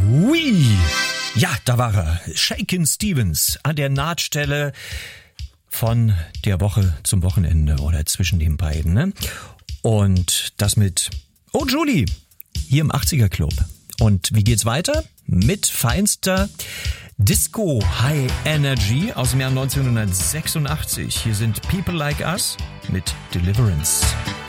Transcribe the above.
Hui! Ja, da war er. Shakin' Stevens an der Nahtstelle von der Woche zum Wochenende oder zwischen den beiden. Ne? Und das mit Oh Julie hier im 80er Club. Und wie geht's weiter? Mit feinster Disco High Energy aus dem Jahr 1986. Hier sind People Like Us mit Deliverance.